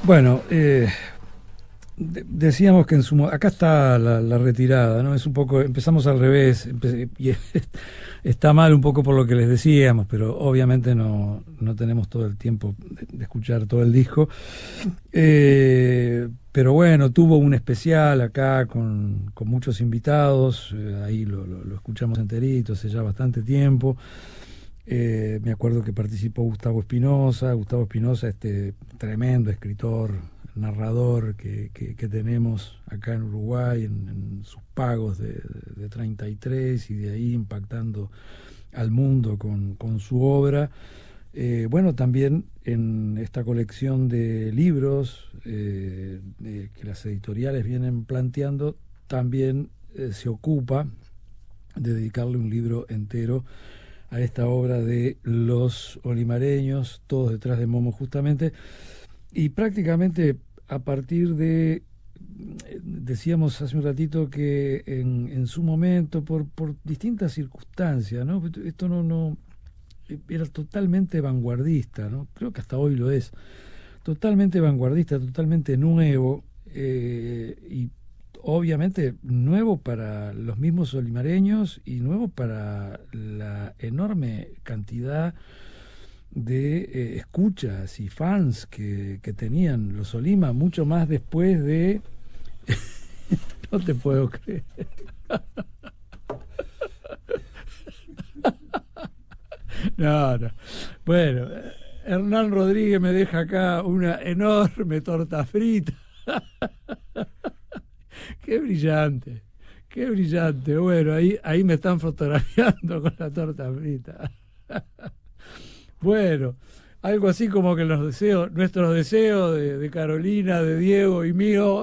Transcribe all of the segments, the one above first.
Bueno, decíamos que acá está la retirada, ¿no? Es un poco, empezamos al revés, y está mal un poco por lo que les decíamos, pero obviamente no tenemos todo el tiempo de escuchar todo el disco. Pero bueno, tuvo un especial acá con muchos invitados, ahí lo escuchamos enterito hace ya bastante tiempo. Me acuerdo que participó Gustavo Espinosa, este tremendo escritor, narrador que tenemos acá en Uruguay, en sus pagos de 33 y de ahí impactando al mundo con su obra. Bueno, también en esta colección de libros que las editoriales vienen planteando, también se ocupa de dedicarle un libro entero a esta obra de los olimareños, todos detrás de Momo justamente, y prácticamente a partir de, decíamos hace un ratito que en su momento, por distintas circunstancias, ¿no? Esto no era totalmente vanguardista, ¿no? Creo que hasta hoy lo es, totalmente vanguardista, totalmente nuevo, y obviamente nuevo para los mismos olimareños y nuevo para la enorme cantidad de escuchas y fans que tenían los Olima, mucho más después de... No te puedo creer. No. Bueno, Hernán Rodríguez me deja acá una enorme torta frita. Qué brillante, qué brillante. Bueno, ahí me están fotografiando con la torta frita. Bueno, algo así como que nuestros deseos de Carolina, de Diego y mío,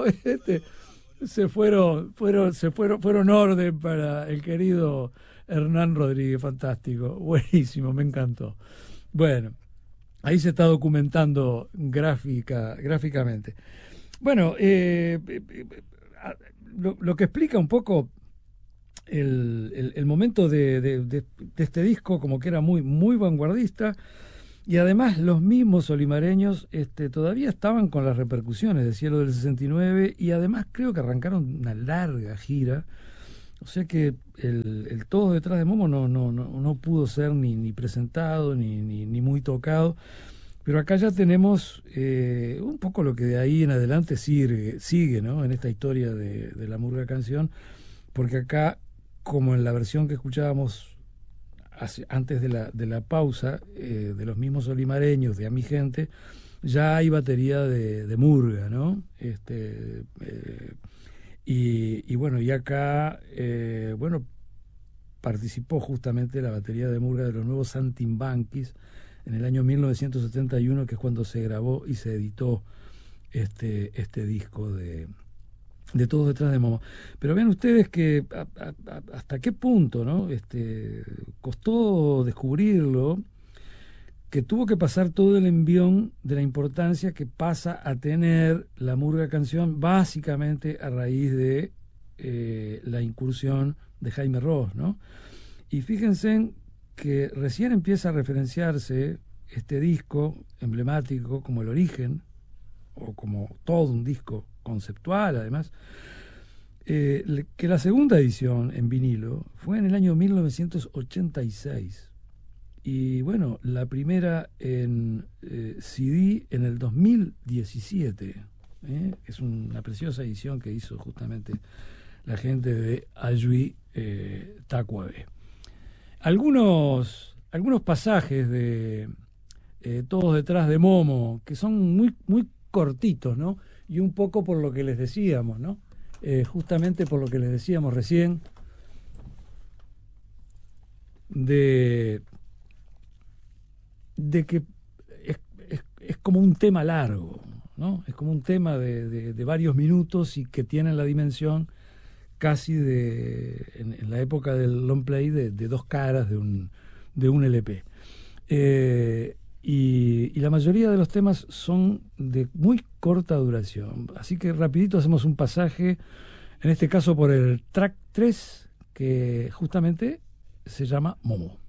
fueron orden para el querido Hernán Rodríguez. Fantástico, buenísimo, me encantó. Bueno, ahí se está documentando gráficamente. Bueno, lo que explica un poco el momento de este disco, como que era muy vanguardista, y además los mismos olimareños todavía estaban con las repercusiones de Cielo del 69, y además creo que arrancaron una larga gira, o sea que el Todo detrás de Momo no pudo ser ni presentado ni muy tocado. Pero acá ya tenemos un poco lo que de ahí en adelante sigue, ¿no? En esta historia de la murga canción, porque acá, como en la versión que escuchábamos antes de la pausa, de los mismos olimareños, de A Mi Gente, ya hay batería de murga, ¿no? Y bueno, y acá, bueno, participó justamente la batería de murga de los nuevos Santimbanquis en el año 1971, que es cuando se grabó y se editó este disco de Todos detrás de Momo. Pero vean ustedes que hasta qué punto, ¿no? Costó descubrirlo, que tuvo que pasar todo el envión de la importancia que pasa a tener la murga canción, básicamente a raíz de la incursión de Jaime Ross, ¿no? Y fíjense que recién empieza a referenciarse este disco emblemático como el origen, o como todo un disco conceptual además, que la segunda edición en vinilo fue en el año 1986, y bueno, la primera en CD en el 2017. Es una preciosa edición que hizo justamente la gente de Ayui Tacuabe. Algunos pasajes de Todos detrás de Momo, que son muy cortitos, ¿no? Y un poco por lo que les decíamos, ¿no? Justamente por lo que les decíamos recién, de que es como un tema largo, ¿no? Es como un tema de varios minutos y que tiene la dimensión casi en la época del long play de dos caras de un LP. Y la mayoría de los temas son de muy corta duración, así que rapidito hacemos un pasaje, en este caso por el track 3, que justamente se llama Momo.